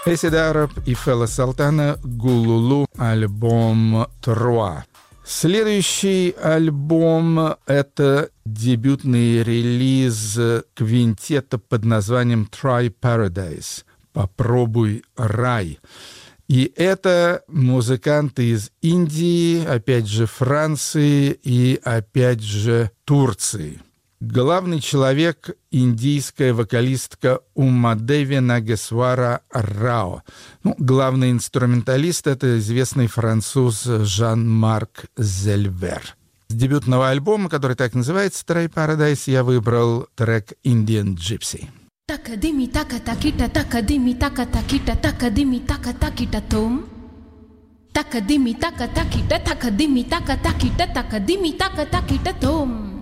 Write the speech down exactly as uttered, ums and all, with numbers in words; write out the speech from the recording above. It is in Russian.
Acid Arab и Fela Sultana «Гулулу», альбом «Труа». Следующий альбом – это дебютный релиз квинтета под названием «Try Paradise» – «Попробуй рай». И это музыканты из Индии, опять же Франции и опять же Турции. Главный человек – индийская вокалистка Умадеви Нагесвара Рао. Ну, главный инструменталист – это известный француз Жан-Марк Зельвер. С дебютного альбома, который так называется «Try Paradise», я выбрал трек «Indian Gypsy». Takadimi takatakita takadimi takatakita takadimi takatakita tom takadimi takatakita takadimi takatakita takadimi takatakita tom